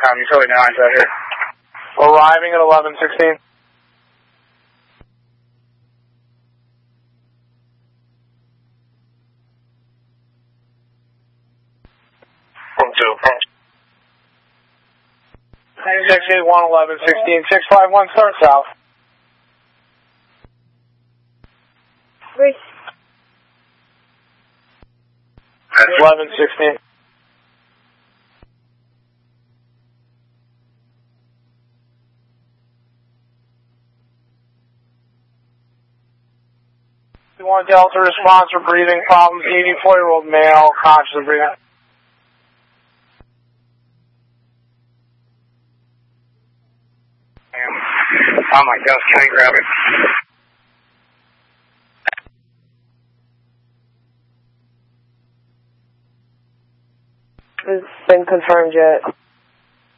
utility 9 out here. Arriving at 1116. Six 81 11 16 651 start south. 11 16. One Delta response for breathing problems, 84-year-old male, conscious of breathing. Oh my gosh, can you grab it? It's been confirmed yet.